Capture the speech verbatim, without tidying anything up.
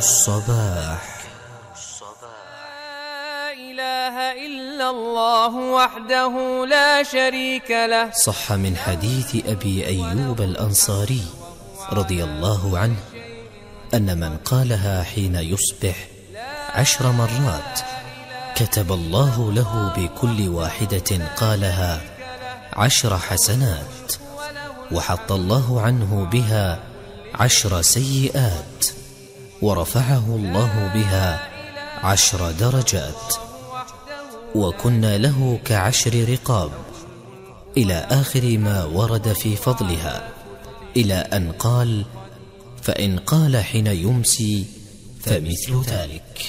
الصباح. لا إله إلا الله وحده لا شريك له. صح من حديث أبي أيوب الأنصاري رضي الله عنه أن من قالها حين يصبح عشر مرات كتب الله له بكل واحدة قالها عشر حسنات، وحط الله عنه بها عشر سيئات، ورفعه الله بها عشر درجات، وكنا له كعشر رقاب، إلى آخر ما ورد في فضلها، إلى أن قال: فإن قال حين يمسي فمثل ذلك.